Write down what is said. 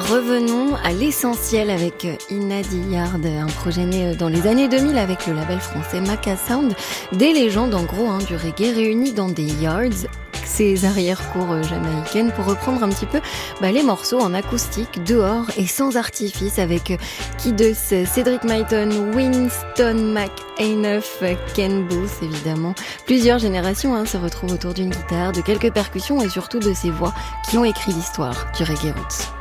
revenons à l'essentiel avec Inna Dillard, un projet né dans les années 2000 avec le label français Maca Sound. Des légendes en gros du reggae réunies dans des yards, ces arrière-cours jamaïcaines, pour reprendre un petit peu les morceaux en acoustique, dehors et sans artifice, avec Kidus, Cédric Myton, Winston McAnuff, Ken Booth évidemment. Plusieurs générations se retrouvent autour d'une guitare, de quelques percussions et surtout de ces voix qui ont écrit l'histoire du reggae roots.